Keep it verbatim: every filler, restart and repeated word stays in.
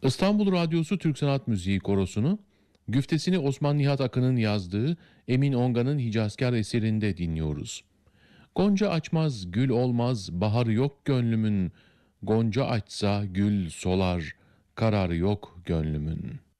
İstanbul Radyosu Türk Sanat Müziği Korosu'nu, güftesini Osman Nihat Akın'ın yazdığı Emin Onga'nın Hicazkar eserinde dinliyoruz. Gonca açmaz, gül olmaz, baharı yok gönlümün, gonca açsa gül solar, kararı yok gönlümün.